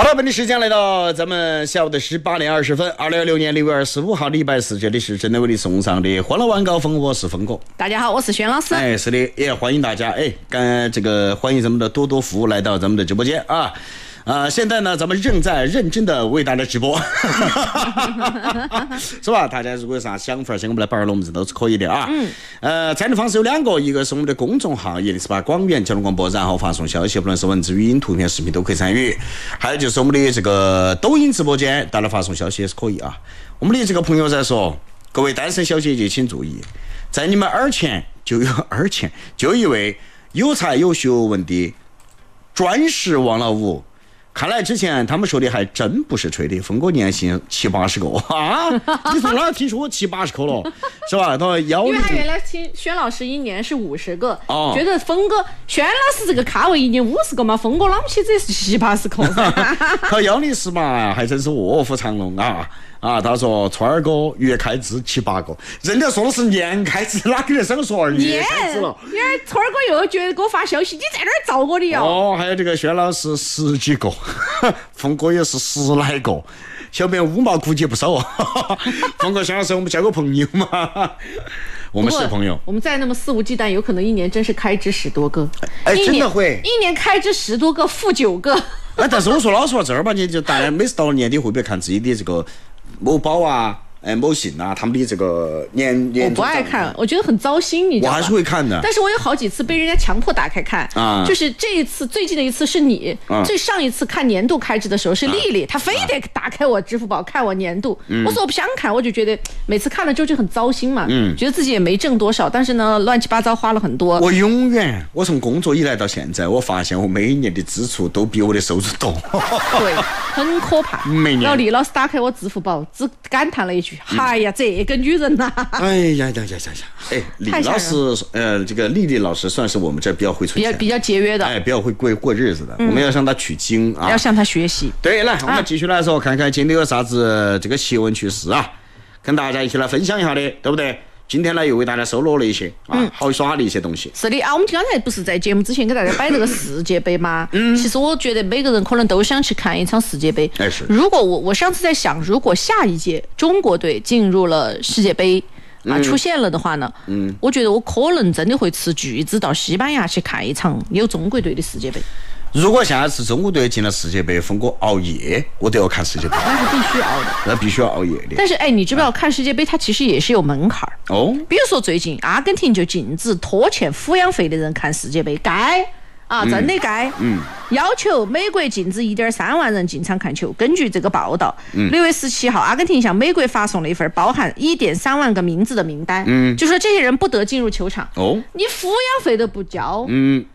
好了，本地时间来到咱们下午的18点20分，2026年6月25号礼拜四，这里是真的为你送上的欢乐晚高峰，我是峰哥。 大家好，我是轩老师。 是的，也欢迎大家欢迎咱们的多多服务来到咱们的直播间啊。现在呢，咱们正在认真的为大家直播，是吧？大家如果有啥想法，想我们来摆龙门都是可以的啊。参与方式有两个，一个是我们的公众号108广元交通广播，然后发送消息，不论是文字、语音、图片、视频都可以参与。还有就是我们的这个抖音直播间，大家发送消息也是可以啊。我们的这个朋友在说，各位单身小姐姐请注意，在你们耳前就有一位有才有学问的专师王老五。看来之前他们说的还真不是吹的，峰哥年薪70-80个啊！你从哪听说我70-80个了，是吧？ 因为他原来听轩老师一年是50个，觉得峰哥轩老师这个咖位一年50个嘛，峰哥啷不起这是70-80个？ 他要的是嘛，还真是卧虎藏龙啊！他说川儿哥月开支7-8个，人家说的是年开支，哪个人想说月开支了？ 因为川儿哥又觉得给我发消息，你在那儿造我的哟。 还有这个轩老师10几个，峰哥也是10来个，小编5毛估计不少。峰哥轩老师，我们交个朋友嘛。我们是朋友， 我们再那么肆无忌惮，有可能一年真是开支10多个。 真的会， 一年开支10多个，负9个。 但是我说老实话，这儿吧，你就大家每次到了年底会不会看自己的这个某宝啊？某信啊，他们的这个年我不爱看，我觉得很糟心，你知道吧？ 我还是会看的， 但是我有好几次被人家强迫打开看啊。就是这一次最近的一次是你，最上一次看年度开支的时候是丽丽，她非得打开我支付宝看我年度，我说我不想看，我就觉得每次看了之后就很糟心嘛，觉得自己也没挣多少，但是呢乱七八糟花了很多。我从工作以来到现在，我发现我每一年的支出都比我的收入多， 对，很可怕。 每年， 然后李老师打开我支付宝，只感叹了一句。哎呀，这个女人呐！ 哎呀！李老师，这个丽丽老师算是我们这比较会存钱、 比较节约的， 比较会过日子的。我们要向她取经啊， 要向她学习。 对，来，我们继续来说，看看今天有啥子这个奇闻趣事啊，跟大家一起来分享一下的，对不对？今天呢，又为大家收录了一些好耍的一些东西。 是的啊，我们刚才不是在节目之前给大家摆这个世界杯吗？其实我觉得每个人可能都想去看一场世界杯。如果我上次在想，如果下一届中国队进入了世界杯出现了的话呢，我觉得我可能真的会斥巨资到西班牙去看一场有中国队的世界杯。 如果下次中国队进了世界杯，峰哥熬夜，我都要看世界杯。 那是必须熬的， 那必须要熬夜的。 但是你知不知道看世界杯它其实也是有门槛哦。 比如说最近阿根廷就禁止拖欠抚养费的人看世界杯，该真的该。要求美国禁止1.3万人进场看球。根据这个报道，6月17号，阿根廷向美国发送了一份包含1.3万个名字的名单，就说这些人不得进入球场。你抚养费都不交，